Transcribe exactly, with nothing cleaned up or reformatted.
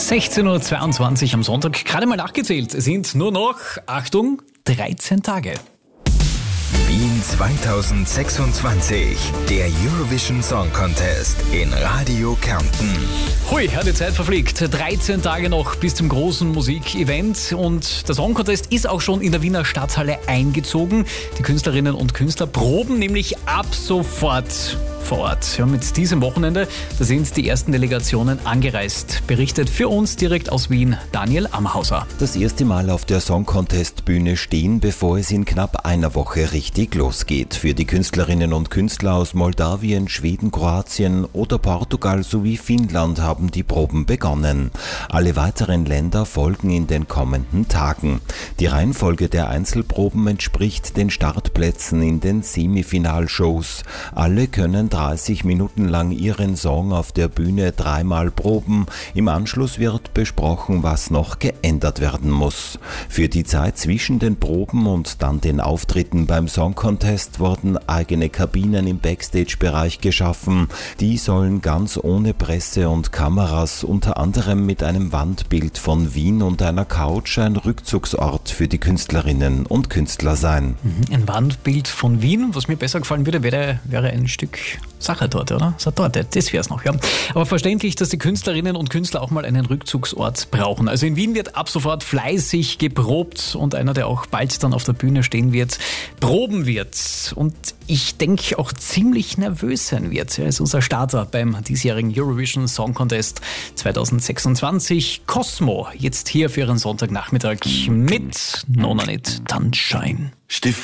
sechzehn Uhr zweiundzwanzig am Sonntag, gerade mal nachgezählt, es sind nur noch, Achtung, dreizehn Tage. Wien zweitausendsechsundzwanzig, der Eurovision Song Contest in Radio Kärnten. Hui, ja, die Zeit verfliegt. dreizehn Tage noch bis zum großen Musikevent und der Song Contest ist auch schon in der Wiener Stadthalle eingezogen. Die Künstlerinnen und Künstler proben nämlich ab sofort vor Ort. Ja, mit diesem Wochenende, da sind die ersten Delegationen angereist. Berichtet für uns direkt aus Wien Daniel Amhauser. Das erste Mal auf der Song Contest Bühne stehen, bevor es in knapp einer Woche richtig losgeht. Für die Künstlerinnen und Künstler aus Moldawien, Schweden, Kroatien oder Portugal sowie Finnland haben die Proben begonnen. Alle weiteren Länder folgen in den kommenden Tagen. Die Reihenfolge der Einzelproben entspricht den Startplätzen in den Semifinalshows. Alle können dreißig Minuten lang ihren Song auf der Bühne dreimal proben. Im Anschluss wird besprochen, was noch geändert werden muss. Für die Zeit zwischen den Proben und dann den Auftritten beim Song Contest wurden eigene Kabinen im Backstage-Bereich geschaffen. Die sollen ganz ohne Presse und Kameras, unter anderem mit einem Wandbild von Wien und einer Couch, ein Rückzugsort für die Künstlerinnen und Künstler sein. Ein Wandbild von Wien, was mir besser gefallen würde, wäre, wäre ein Stück Sache dort, oder? So dort, das wäre es noch, ja. Aber verständlich, dass die Künstlerinnen und Künstler auch mal einen Rückzugsort brauchen. Also in Wien wird ab sofort fleißig geprobt und einer, der auch bald dann auf der Bühne stehen wird, proben wird. Und ich denke auch ziemlich nervös sein wird. Er ist unser Starter beim diesjährigen Eurovision Song Contest zweitausendsechsundzwanzig. Cosmo, jetzt hier für Ihren Sonntagnachmittag mit Nona Nicht Sunshine. Stift